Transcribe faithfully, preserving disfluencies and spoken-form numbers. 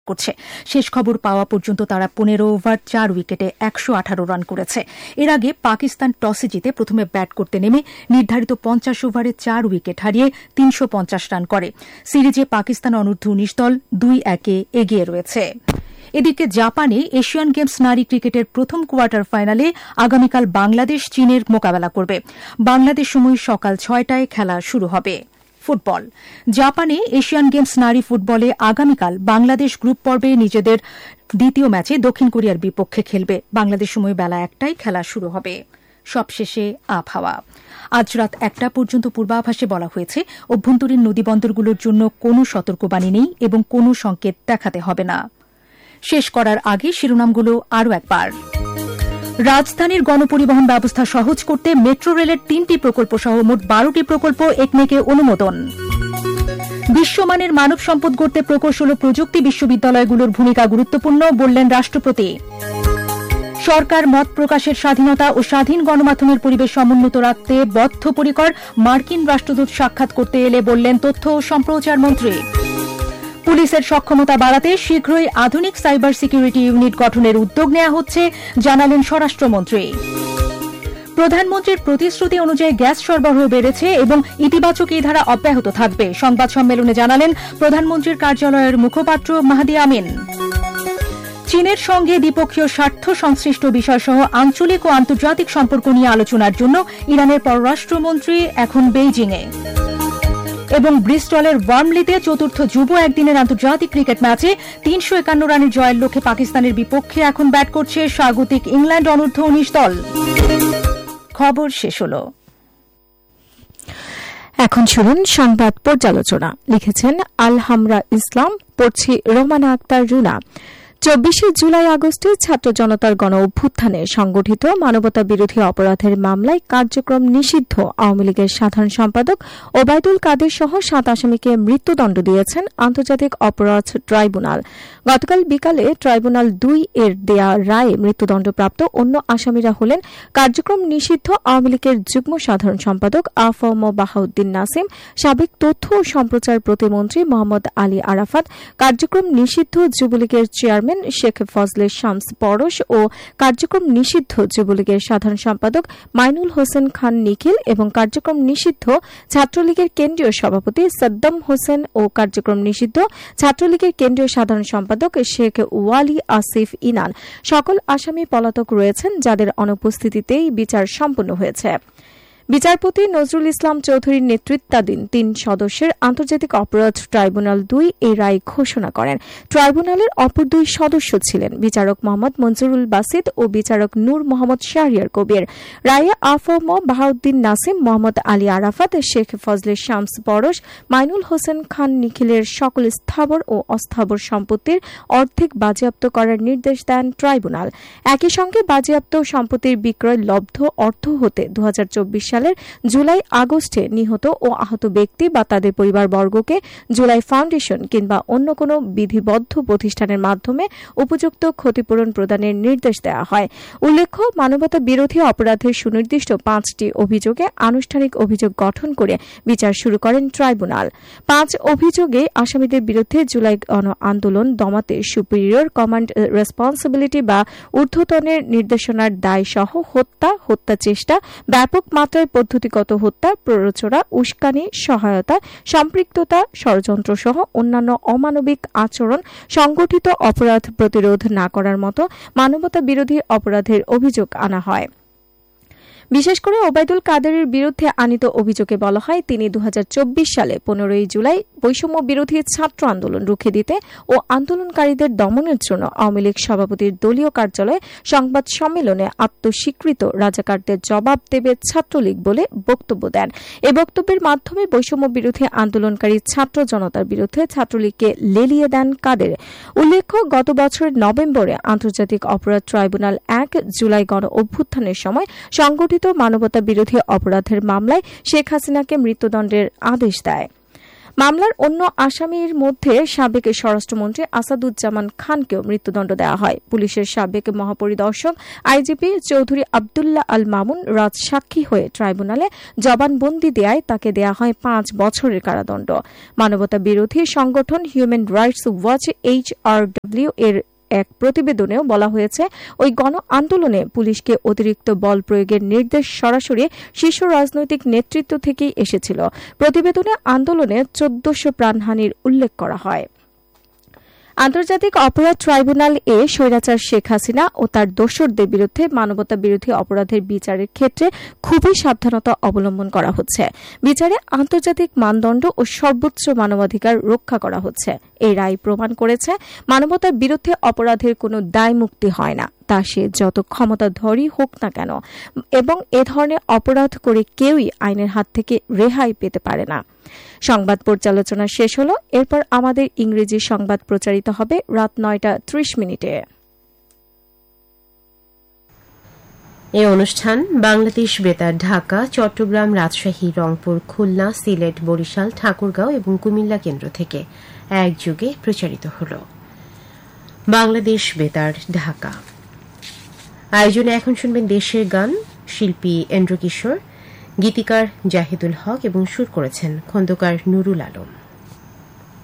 করছে। শেষ খবর পাওয়া পর্যন্ত তারা পনেরো ওভার চার উইকেটে একশো আঠারো রান করেছে। এর আগে পাকিস্তান টসে জিতে প্রথমে ব্যাট করতে নেমে নির্ধারিত পঞ্চাশ ওভারে চার উইকেট হারিয়ে তিনশো পঞ্চাশ রান করে। সিরিজে পাকিস্তান অনূর্ধ্ব উনিশ দল দুই একে এগিয়ে রয়েছে। এদিকে জাপানে এশিয়ান গেমস নারী ক্রিকেটের প্রথম কোয়ার্টার ফাইনালে আগামীকাল বাংলাদেশ চীনের মোকাবেলা করবে। বাংলাদেশ সময় সকাল ছয়টায় খেলা শুরু হবে। ফুটবল। জাপানে এশিয়ান গেমস নারী ফুটবলে আগামীকাল বাংলাদেশ গ্রুপ পর্বে নিজেদের দ্বিতীয় ম্যাচে দক্ষিণ কোরিয়ার বিপক্ষে খেলবে। বাংলাদেশ সময় বেলা একটায় খেলা শুরু হবে। সবশেষে আবহাওয়া। আজ রাত একটা পর্যন্ত পূর্বাভাসে বলা হয়েছে অভ্যন্তরীণ নদীবন্দরগুলোর জন্য কোনো সতর্কবাণী নেই এবং কোনো সংকেত দেখাতে হবে না। শেষ করার আগে শিরোনামগুলো আরও একবার। রাজধানীর গণপরিবহন ব্যবস্থা সহজ করতে মেট্রো রেলের তিনটি প্রকল্প সহ মোট বারোটি প্রকল্প একনেকে অনুমোদন। বিশ্বমানের মানব সম্পদ গড়তে প্রকৌশল ও প্রযুক্তি বিশ্ববিদ্যালয়গুলোর ভূমিকা গুরুত্বপূর্ণ বললেন রাষ্ট্রপতি। সরকার মত প্রকাশের স্বাধীনতা ও স্বাধীন গণমাধ্যমের পরিবেশ সমুন্নত রাখতে বদ্ধপরিকর। মার্কিন রাষ্ট্রদূত সাক্ষাৎ করতে এলে বললেন তথ্য ও সম্প্রচার মন্ত্রী। পুলিশের সক্ষমতা বাড়াতে শীঘ্রই আধুনিক সাইবার সিকিউরিটি ইউনিট গঠনের উদ্যোগ নেওয়া হচ্ছে জানালেন স্বরাষ্ট্রমন্ত্রী। প্রধানমন্ত্রীর প্রতিশ্রুতি অনুযায়ী গ্যাস সরবরাহ বেড়েছে এবং ইতিবাচক এই ধারা অব্যাহত থাকবে, সংবাদ সম্মেলনে জানালেন প্রধানমন্ত্রীর কার্যালয়ের মুখপাত্র মাহদি আমিন। চীনের সঙ্গে দ্বিপক্ষীয় স্বার্থ সংশ্লিষ্ট বিষয়সহ আঞ্চলিক ও আন্তর্জাতিক সম্পর্ক নিয়ে আলোচনার জন্য ইরানের পররাষ্ট্রমন্ত্রী এখন বেইজিংয়ে। এবং ব্রিস্টলের ওয়ার্মলিতে চতুর্থ যুব একদিনের আন্তর্জাতিক ক্রিকেট ম্যাচে তিনশো একান্ন রানের জয়ের লক্ষ্যে পাকিস্তানের বিপক্ষে এখন ব্যাট করছে স্বাগতিক ইংল্যান্ড অনূর্ধ্ব উনিশ দল। খবর শেষ হল। এখন শুনুন সংবাদ পর্যালোচনা। লিখেছেন আলহামরা ইসলাম, পড়ছি রোমানা আক্তার রুনা। চব্বিশে জুলাই আগস্টে ছাত্র জনতার গণ অভ্যুত্থানে সংগঠিত মানবতা বিরোধী অপরাধের মামলায় কার্যক্রম নিষিদ্ধ আওয়ামী লীগের সাধারণ সম্পাদক ওবায়দুল কাদের সহ সাত আসামিকে মৃত্যুদণ্ড দিয়েছেন আন্তর্জাতিক অপরাধ ট্রাইব্যুনাল। গতকাল বিকালে ট্রাইব্যুনাল দুই এর দেয়া রায়ে মৃত্যুদণ্ডপ্রাপ্ত অন্য আসামিরা হলেন কার্যক্রম নিষিদ্ধ আওয়ামী লীগের যুগ্ম সাধারণ সম্পাদক আফম বাহাউদ্দিন নাসিম, সাবেক তথ্য ও সম্প্রচার প্রতিমন্ত্রী মোহাম্মদ আলী আরাফাত, কার্যক্রম নিষিদ্ধ যুবলীগের চেয়ারম্যান শেখ ফজলে শামস পরশ ও কার্যক্রম নিষিদ্ধ যুবলীগের সাধারণ সম্পাদক মাইনুল হোসেন খান নিখিল এবং কার্যক্রম নিষিদ্ধ ছাত্রলীগের কেন্দ্রীয় সভাপতি সাদ্দাম হোসেন ও কার্যক্রম নিষিদ্ধ ছাত্রলীগের কেন্দ্রীয় সাধারণ সম্পাদক শেখ ওয়ালি আসিফ ইনান। সকল আসামি পলাতক রয়েছেন, যাদের অনুপস্থিতিতেই বিচার সম্পন্ন হয়েছে। বিচারপতি নজরুল ইসলাম চৌধুরীর নেতৃত্বাধীন তিন সদস্যের আন্তর্জাতিক অপরাধ ট্রাইব্যুনাল দুই এই রায় ঘোষণা করেন। ট্রাইব্যুনালের অপর দুই সদস্য ছিলেন বিচারক মোহাম্মদ মঞ্জুরুল বাসিদ ও বিচারক নূর মোহাম্মদ শাহরিয়ার কবির। রায়ে আফম বাহাউদ্দিন নাসিম, মোহাম্মদ আলী আরাফাত, শেখ ফজলে শামস পরশ, মাইনুল হোসেন খান নিখিলের সকল স্থাবর ও অস্থাবর সম্পত্তির অর্ধেক বাজেয়াপ্ত করার নির্দেশ দেন ট্রাইব্যুনাল। একই সঙ্গে বাজেয়াপ্ত সম্পত্তির বিক্রয় লব্ধ অর্থ হতে দু হাজার চব্বিশ সালের জুলাই আগস্টে নিহত ও আহত ব্যক্তি বা তাদের পরিবারবর্গকে জুলাই ফাউন্ডেশন কিংবা অন্য কোনো বিধিবদ্ধ প্রতিষ্ঠানের মাধ্যমে উপযুক্ত ক্ষতিপূরণ প্রদানের নির্দেশ দেওয়া হয়। উল্লেখ্য, মানবতা বিরোধী অপরাধের সুনির্দিষ্ট পাঁচটি অভিযোগে আনুষ্ঠানিক অভিযোগ গঠন করে বিচার শুরু করেন ট্রাইব্যুনাল। পাঁচ অভিযোগে আসামিদের বিরুদ্ধে জুলাই গণ আন্দোলন দমাতে সুপিরিয়র কমান্ড রেসপন্সিবিলিটি বা ঊর্ধ্বতনের নির্দেশনার দায় সহ হত্যা, হত্যা চেষ্টা, ব্যাপক মাত্রায় পদ্ধতিগত হত্যা, প্ররোচনা, উস্কানি, সহায়তা, সম্পৃক্ততা, ষড়যন্ত্র সহ অন্যান্য অমানবিক আচরণ, সংগঠিত অপরাধ প্রতিরোধ না করার মতো মানবতা বিরোধী অপরাধের অভিযোগ আনা হয়। বিশেষ করে ওবায়দুল কাদেরের বিরুদ্ধে আনিত অভিযোগে বলা হয়, তিনি দু হাজার চব্বিশ সালে পনেরোই জুলাই বৈষম্য বিরোধী ছাত্র আন্দোলন রুখে দিতে ও আন্দোলনকারীদের দমনের জন্য আওয়ামী লীগ সভাপতির দলীয় কার্যালয়ে সংবাদ সম্মেলনে আত্মস্বীকৃত রাজাকারদের জবাব দেবে ছাত্রলীগ বলে বক্তব্য দেন। এ বক্তব্যের মাধ্যমে বৈষম্য বিরোধী আন্দোলনকারী ছাত্র জনতার বিরুদ্ধে ছাত্রলীগকে লেলিয়ে দেন কাদের। উল্লেখ্য, গত বছরের নভেম্বরে আন্তর্জাতিক অপরাধ ট্রাইব্যুনাল এক জুলাই গণ অভ্যুত্থানের সময় সংগঠিত মানবতা বিরোধী অপরাধের মামলায় শেখ হাসিনাকে মৃত্যুদণ্ডের আদেশ দেয়। মামলার অন্য আসামির মধ্যে সাবেক স্বরাষ্ট্রমন্ত্রী আসাদুজ্জামান খানকেও মৃত্যুদণ্ড দেওয়া হয়। পুলিশের সাবেক মহাপরিদর্শক আইজিপি চৌধুরী আবদুল্লাহ আল মামুন রাজ সাক্ষী হয়ে ট্রাইব্যুনালে জবানবন্দি দেয়ায় তাকে দেয়া হয় পাঁচ বছরের কারাদণ্ড। মানবতা বিরোধী সংগঠন হিউম্যান রাইটস ওয়াচ এইচআরডব্লিউ এর এক প্রতিবেদনেও বলা হয়েছে, ওই গণ আন্দোলনে পুলিশকে অতিরিক্ত বল প্রয়োগের নির্দেশ সরাসরি শীর্ষ রাজনৈতিক নেতৃত্ব থেকেই এসেছিল। প্রতিবেদনে আন্দোলনে চোদ্দশো প্রাণহানির উল্লেখ করা হয়। আন্তর্জাতিক অপরাধ ট্রাইব্যুনাল এ স্বৈরাচার শেখ হাসিনা ও তার দোসরদের বিরুদ্ধে মানবতা বিরোধী অপরাধের বিচারের ক্ষেত্রে খুবই সাবধানতা অবলম্বন করা হচ্ছে। বিচারে আন্তর্জাতিক মানদণ্ড ও সর্বোচ্চ মানবাধিকার রক্ষা করা হচ্ছে। এই রায় প্রমাণ করেছে মানবতার বিরুদ্ধে অপরাধের কোনো দায় মুক্তি হয় না, তা সে যত ক্ষমতাধরই হোক না কেন, এবং এ ধরনের অপরাধ করে কেউই আইনের হাত থেকে রেহাই পেতে পারে না। সংবাদ পর্যালোচনা শেষ হল। এরপর আমাদের ইংরেজি সংবাদ প্রচারিত হবে রাত নয়টা ত্রিশ মিনিটে। এই অনুষ্ঠান বাংলাদেশ বেতার ঢাকা, চট্টগ্রাম, রাজশাহী, রংপুর, খুলনা, সিলেট, বরিশাল, ঠাকুরগাঁও এবং কুমিল্লা কেন্দ্র থেকে একযোগে প্রচারিত হল। বাংলাদেশ বেতার ঢাকা আয়োজনে এখন শুনবেন দেশের গান। শিল্পী এন্দ্র কিশোর, গীতিকার জাহিদুল হক এবং সুর করেছেন খন্দকার নুরুল আলম।